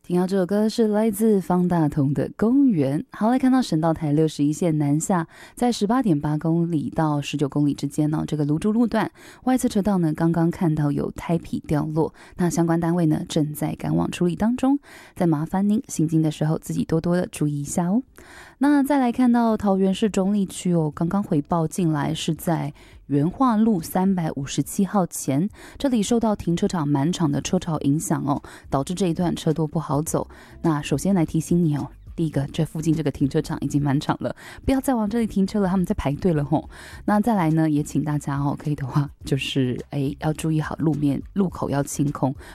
听到这首歌是来自方大同的公园。好，来看到省道台61线南下，在18.8公里到19公里之间呢，这个芦竹路段外侧车道呢，刚刚看到有胎皮掉落，那相关单位呢正在赶往处理当中，再麻烦您行进的时候自己多多的注意一下哦。那再来看到桃园市中坜区哦，刚刚回报进来是在元化路357号前，这里受到停车场满场的车潮影响哦，导致这一段车多不好走。那首先来提醒你哦，第一个，这附近这个停车场已经满场了，不要再往这里停车了，他们在排队了吼。那再来呢，也请大家可以的话就是要注意好路口要清空，